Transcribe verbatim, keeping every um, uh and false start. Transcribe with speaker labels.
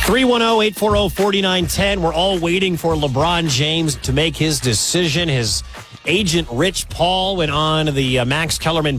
Speaker 1: three one zero, eight four zero, four nine one zero. We're all waiting for LeBron James to make his decision. His agent, Rich Paul, went on the uh, Max Kellerman